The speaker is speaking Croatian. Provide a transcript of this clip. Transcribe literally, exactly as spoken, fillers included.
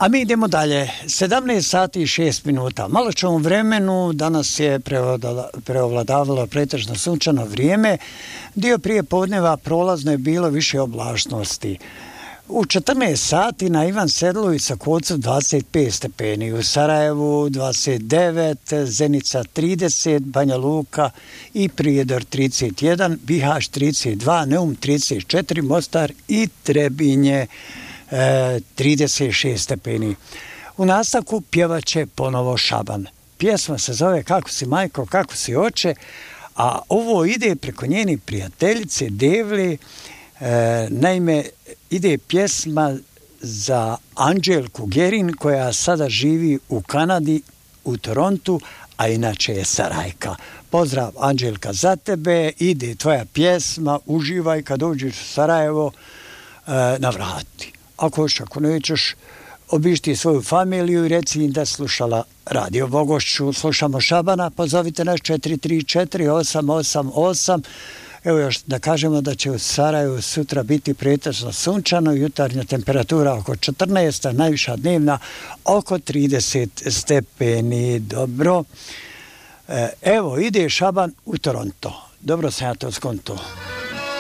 A mi idemo dalje. sedamnaest sati i šest minuta. Malo ćemo vremenu, danas je preovladavalo pretežno sunčano vrijeme. Dio prije podneva prolazno je bilo više oblačnosti. U četrnaest sati na Ivan Sedlović sa Kocu dvadeset pet stepeni, u Sarajevu dvadeset devet, Zenica trideset, Banja Luka i Prijedor trideset jedan, Bihać trideset dva, Neum trideset četiri, Mostar i Trebinje e, trideset šest stepeni. U nastavku pjevat će ponovo Šaban. Pjesma se zove Kako si majko, kako si oče, a ovo ide preko njeni prijateljice Devle. E, naime, ide pjesma za Anđelku Gerin koja sada živi u Kanadi, u Torontu, a inače je Sarajka. Pozdrav Anđelka za tebe, ide tvoja pjesma, uživaj kad dođeš u Sarajevo, e, navrati. Ako hoćeš, ako nećeš, obišti svoju familiju i reci im da slušala Radio Bogošću. Slušamo Šabana, pozovite nas četiri tri četiri osam osam osam. Evo još da kažemo da će u Sarajevu sutra biti pretežno sunčano, jutarnja temperatura oko četrnaest, a najviša dnevna oko trideset stepeni. Dobro. Evo, ide Šaban u Toronto. Dobro sam ja to skonto.